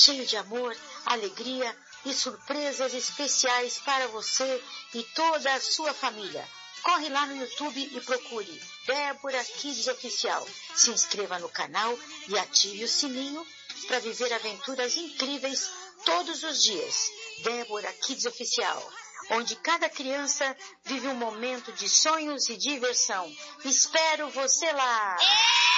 cheio de amor, alegria e surpresas especiais para você e toda a sua família. Corre lá no YouTube e procure Débora Kids Oficial. Se inscreva no canal e ative o sininho para viver aventuras incríveis todos os dias. Débora Kids Oficial, onde cada criança vive um momento de sonhos e diversão. Espero você lá!